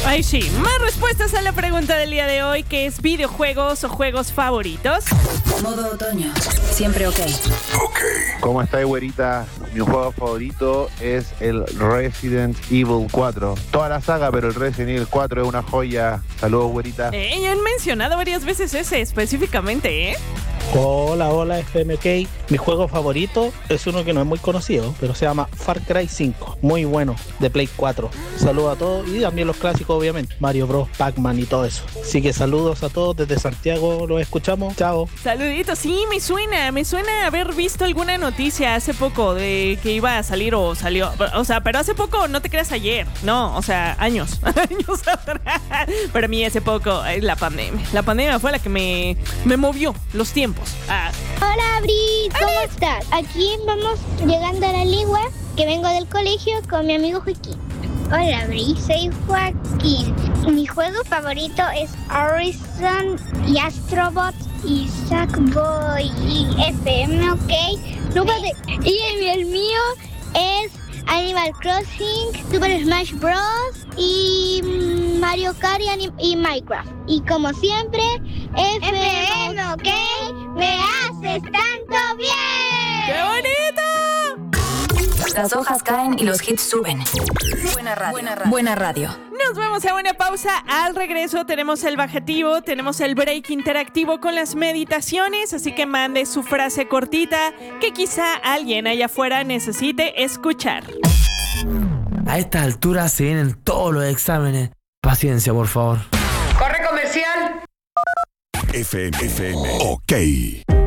Ay, sí. Más respuestas a la pregunta del día de hoy, que es videojuegos o juegos favoritos. Modo otoño. Siempre ok. ¿Cómo está, güerita? Mi juego favorito es el Resident Evil 4. Toda la saga, pero el Resident Evil 4 es una joya. Saludos, güerita. Ya han mencionado varias veces ese específicamente, ¿eh? Hola, FMK. Mi juego favorito es uno que no es muy conocido, pero se llama Far Cry 5. Muy bueno, de Play 4. Saludos a todos y también los clásicos, obviamente. Mario Bros, Pac-Man y todo eso. Así que saludos a todos desde Santiago, los escuchamos. Chao. Saluditos, sí, me suena haber visto alguna noticia hace poco de que iba a salir o salió. O sea, pero hace poco, no te creas ayer. No, o sea, años atrás. Para mí hace poco, la pandemia. La pandemia fue la que me movió los tiempos. Hola, Abri, ¿cómo estás? Aquí vamos llegando a la Ligua, que vengo del colegio con mi amigo Joaquín. Hola, Abri, soy Joaquín. Mi juego favorito es Horizon y Astrobot y Sackboy y FM, ¿ok? Y el mío es Animal Crossing, Super Smash Bros. Y Mario Kart y Minecraft. Y como siempre, FM, ¿ok? ¡Me haces tanto bien! ¡Qué bonito! Las hojas caen y los hits suben. Buena radio. Buena radio. Nos vamos a una pausa. Al regreso tenemos el bajativo, tenemos el break interactivo con las meditaciones, así que mande su frase cortita que quizá alguien allá afuera necesite escuchar. A esta altura se vienen todos los exámenes. Paciencia, por favor. ¡Corre comercial! FM, ok.